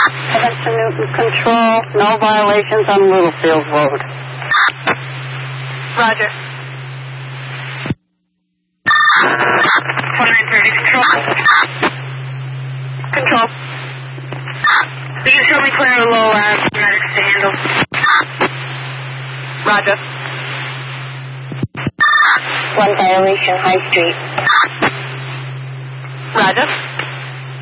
Seventh Newton Control, no violations on Littlefield Road. Roger. 2930 Control. Control. You can show me clear of low medics to handle. Roger. One violation, High Street. Roger.